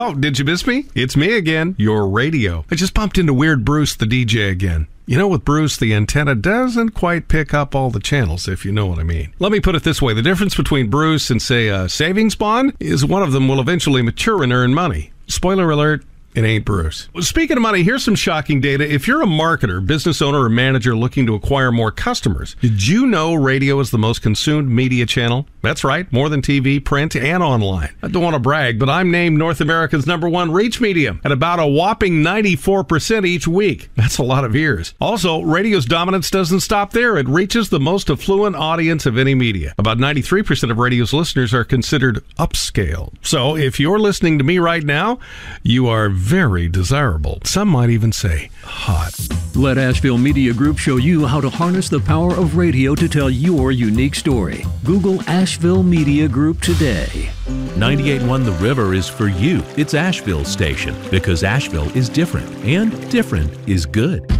Oh, did you miss me? It's me again, your radio. I just bumped into Weird Bruce, the DJ, again. You know, with Bruce, the antenna doesn't quite pick up all the channels, if you know what I mean. Let me put it this way. The difference between Bruce and, say, a savings bond is one of them will eventually mature and earn money. Spoiler alert. It ain't Bruce. Well, speaking of money, here's some shocking data. If you're a marketer, business owner, or manager looking to acquire more customers, did you know radio is the most consumed media channel? That's right, more than TV, print, and online. I don't want to brag, but I'm named North America's #1 reach medium at about a whopping 94% each week. That's a lot of ears. Also, radio's dominance doesn't stop there. It reaches the most affluent audience of any media. About 93% of radio's listeners are considered upscale. So if you're listening to me right now, you are very desirable. Some might even say hot. Let Asheville Media Group show you how to harness the power of radio to tell your unique story. Google Asheville Media Group today. 98.1 The River is for you. It's Asheville's station because Asheville is different, and different is good.